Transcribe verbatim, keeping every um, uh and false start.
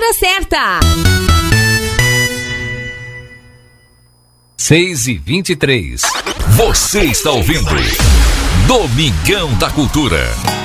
hora certa. seis e vinte e três. Você está ouvindo Domingão da Cultura.